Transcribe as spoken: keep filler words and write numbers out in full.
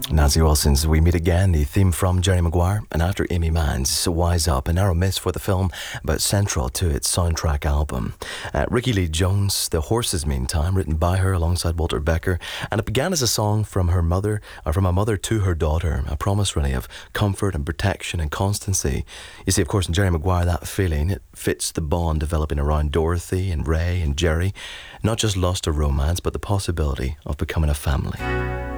Nancy Wilson's We Meet Again, the theme from Jerry Maguire, and after Amy Mann's Wise Up, a narrow miss for the film, but central to its soundtrack album. Uh, Ricky Lee Jones, The Horses, meantime, written by her alongside Walter Becker, and it began as a song from her mother, or from a mother to her daughter, a promise really of comfort and protection and constancy. You see, of course, in Jerry Maguire, that feeling, it fits the bond developing around Dorothy and Ray and Jerry, not just lust or romance, but the possibility of becoming a family.